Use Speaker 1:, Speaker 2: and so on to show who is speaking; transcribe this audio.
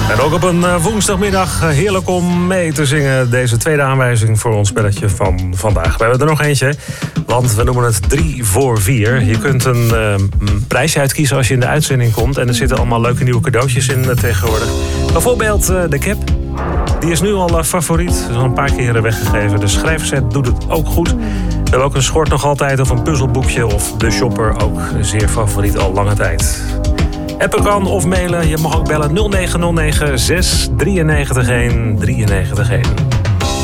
Speaker 1: En ook op een woensdagmiddag heerlijk om mee te zingen. Deze tweede aanwijzing voor ons spelletje van vandaag. We hebben er nog eentje, want we noemen het 3 voor 4. Je kunt een prijsje uitkiezen als je in de uitzending komt. En er zitten allemaal leuke nieuwe cadeautjes in tegenwoordig. Bijvoorbeeld de cap. Die is nu al favoriet. Is al een paar keren weggegeven. De schrijfset doet het ook goed. We hebben ook een schort nog altijd of een puzzelboekje of de shopper. Ook zeer favoriet al lange tijd. Appen kan of mailen. Je mag ook bellen 0909 6 93 1 93 1.